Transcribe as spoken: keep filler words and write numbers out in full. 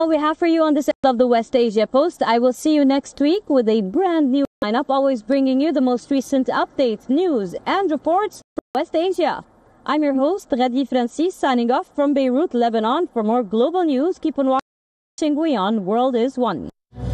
all we have for you on this episode of the West Asia Post. I will see you next week with a brand new lineup, always bringing you the most recent updates, news, and reports from West Asia. I'm your host, Radi Francis, signing off from Beirut, Lebanon. For more global news, keep on watching Guyana World is One.